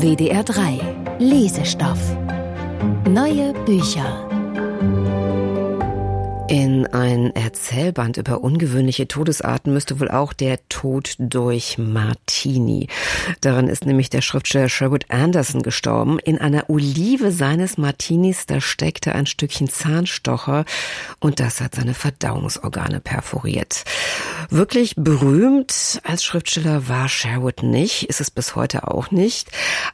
WDR 3 Lesestoff. Neue Bücher. In ein Erzählband über ungewöhnliche Todesarten müsste wohl auch der Tod durch Martini. Daran ist nämlich der Schriftsteller Sherwood Anderson gestorben. In einer Olive seines Martinis, da steckte ein Stückchen Zahnstocher und das hat seine Verdauungsorgane perforiert. Wirklich berühmt als Schriftsteller war Sherwood nicht, ist es bis heute auch nicht.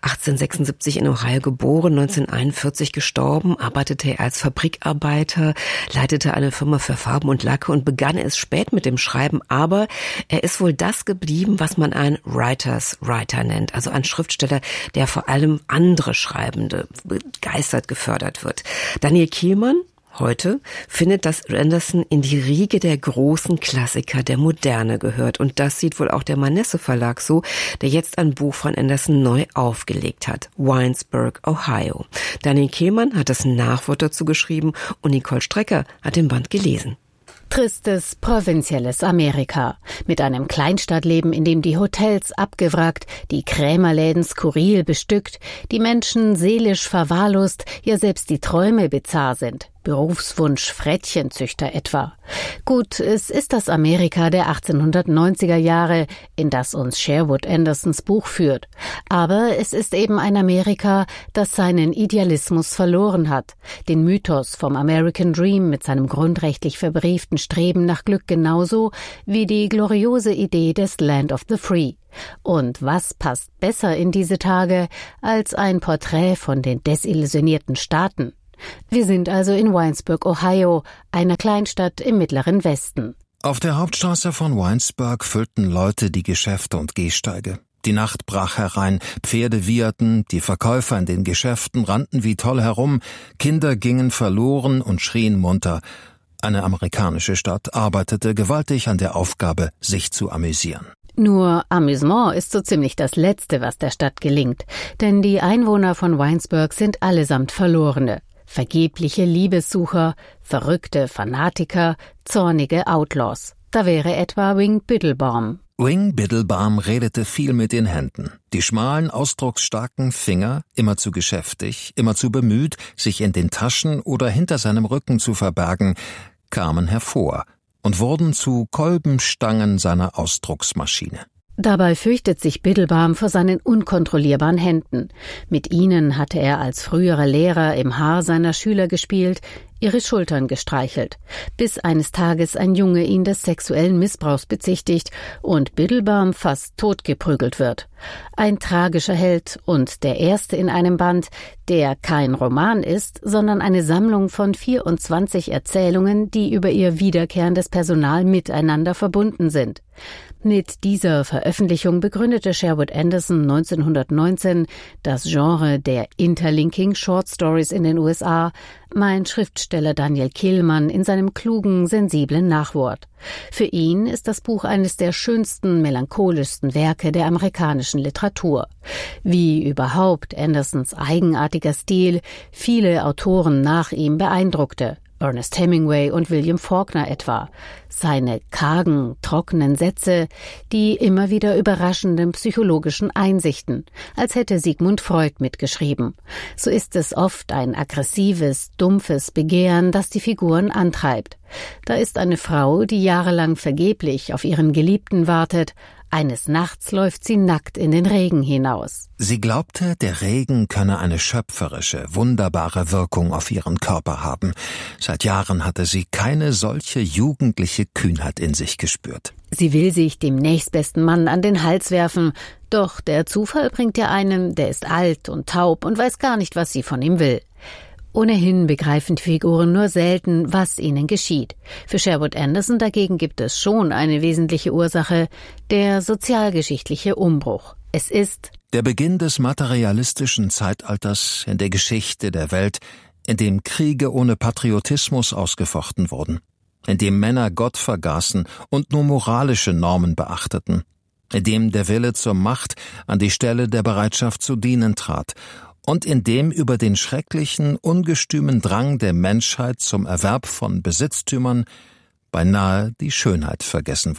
1876 in Ohio geboren, 1941 gestorben, arbeitete er als Fabrikarbeiter, leitete eine Firma für Farben und Lacke und begann erst spät mit dem Schreiben, aber er ist wohl das geblieben, was man ein Writer's Writer nennt, also ein Schriftsteller, der vor allem andere Schreibende begeistert gefördert wird. Daniel Kehlmann heute findet, dass Anderson in die Riege der großen Klassiker der Moderne gehört. Und das sieht wohl auch der Manesse Verlag so, der jetzt ein Buch von Anderson neu aufgelegt hat. Winesburg, Ohio. Daniel Kehlmann hat das Nachwort dazu geschrieben und Nicole Strecker hat den Band gelesen. Tristes, provinzielles Amerika. Mit einem Kleinstadtleben, in dem die Hotels abgewrackt, die Krämerläden skurril bestückt, die Menschen seelisch verwahrlost, ja selbst die Träume bizarr sind. Berufswunsch Frettchenzüchter etwa. Gut, es ist das Amerika der 1890er Jahre, in das uns Sherwood Andersons Buch führt. Aber es ist eben ein Amerika, das seinen Idealismus verloren hat. Den Mythos vom American Dream mit seinem grundrechtlich verbrieften Streben nach Glück genauso wie die gloriose Idee des Land of the Free. Und was passt besser in diese Tage als ein Porträt von den desillusionierten Staaten? Wir sind also in Winesburg, Ohio, einer Kleinstadt im mittleren Westen. Auf der Hauptstraße von Winesburg füllten Leute die Geschäfte und Gehsteige. Die Nacht brach herein, Pferde wieherten, die Verkäufer in den Geschäften rannten wie toll herum, Kinder gingen verloren und schrien munter. Eine amerikanische Stadt arbeitete gewaltig an der Aufgabe, sich zu amüsieren. Nur Amüsement ist so ziemlich das Letzte, was der Stadt gelingt, denn die Einwohner von Winesburg sind allesamt Verlorene. Vergebliche Liebessucher, verrückte Fanatiker, zornige Outlaws. Da wäre etwa Wing Biddlebaum. Wing Biddlebaum redete viel mit den Händen. Die schmalen, ausdrucksstarken Finger, immer zu geschäftig, immer zu bemüht, sich in den Taschen oder hinter seinem Rücken zu verbergen, kamen hervor und wurden zu Kolbenstangen seiner Ausdrucksmaschine. Dabei fürchtet sich Biddlebaum vor seinen unkontrollierbaren Händen. Mit ihnen hatte er als früherer Lehrer im Haar seiner Schüler gespielt, ihre Schultern gestreichelt, bis eines Tages ein Junge ihn des sexuellen Missbrauchs bezichtigt und Biddlebaum fast totgeprügelt wird. Ein tragischer Held und der erste in einem Band, der kein Roman ist, sondern eine Sammlung von 24 Erzählungen, die über ihr wiederkehrendes Personal miteinander verbunden sind. Mit dieser Veröffentlichung begründete Sherwood Anderson 1919 das Genre der Interlinking Short Stories in den USA, meint Schriftsteller Daniel Kehlmann in seinem klugen, sensiblen Nachwort. Für ihn ist das Buch eines der schönsten, melancholischsten Werke der amerikanischen Literatur. Wie überhaupt Andersons eigenartiger Stil viele Autoren nach ihm beeindruckte. Ernest Hemingway und William Faulkner etwa. Seine kargen, trockenen Sätze, die immer wieder überraschenden psychologischen Einsichten, als hätte Sigmund Freud mitgeschrieben. So ist es oft ein aggressives, dumpfes Begehren, das die Figuren antreibt. Da ist eine Frau, die jahrelang vergeblich auf ihren Geliebten wartet. Eines Nachts läuft sie nackt in den Regen hinaus. Sie glaubte, der Regen könne eine schöpferische, wunderbare Wirkung auf ihren Körper haben. Seit Jahren hatte sie keine solche jugendliche Kühnheit in sich gespürt. Sie will sich dem nächstbesten Mann an den Hals werfen, doch der Zufall bringt ihr einen, der ist alt und taub und weiß gar nicht, was sie von ihm will. Ohnehin begreifen die Figuren nur selten, was ihnen geschieht. Für Sherwood Anderson dagegen gibt es schon eine wesentliche Ursache, der sozialgeschichtliche Umbruch. Es ist der Beginn des materialistischen Zeitalters in der Geschichte der Welt, in dem Kriege ohne Patriotismus ausgefochten wurden, in dem Männer Gott vergaßen und nur moralische Normen beachteten, in dem der Wille zur Macht an die Stelle der Bereitschaft zu dienen trat und in dem über den schrecklichen, ungestümen Drang der Menschheit zum Erwerb von Besitztümern beinahe die Schönheit vergessen wurde.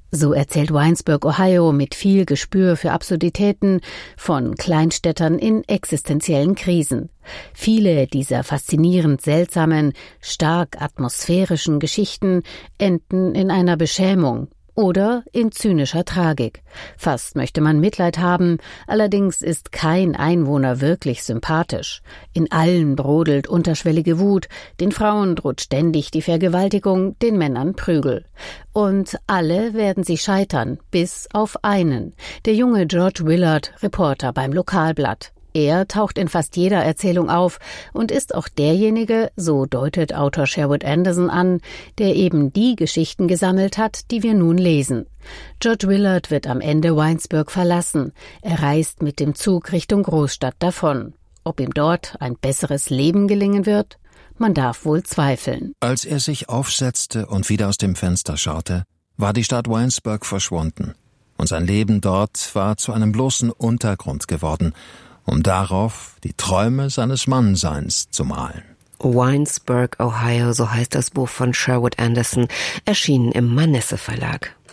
So erzählt Winesburg, Ohio, mit viel Gespür für Absurditäten von Kleinstädtern in existenziellen Krisen. Viele dieser faszinierend seltsamen, stark atmosphärischen Geschichten enden in einer Beschämung oder in zynischer Tragik. Fast möchte man Mitleid haben, allerdings ist kein Einwohner wirklich sympathisch. In allen brodelt unterschwellige Wut, den Frauen droht ständig die Vergewaltigung, den Männern Prügel. Und alle werden sie scheitern, bis auf einen, der junge George Willard, Reporter beim Lokalblatt. Er taucht in fast jeder Erzählung auf und ist auch derjenige, so deutet Autor Sherwood Anderson an, der eben die Geschichten gesammelt hat, die wir nun lesen. George Willard wird am Ende Winesburg verlassen. Er reist mit dem Zug Richtung Großstadt davon. Ob ihm dort ein besseres Leben gelingen wird? Man darf wohl zweifeln. Als er sich aufsetzte und wieder aus dem Fenster schaute, war die Stadt Winesburg verschwunden. Und sein Leben dort war zu einem bloßen Untergrund geworden, um darauf die Träume seines Mannseins zu malen. Winesburg, Ohio, so heißt das Buch von Sherwood Anderson, erschienen im Manesse Verlag.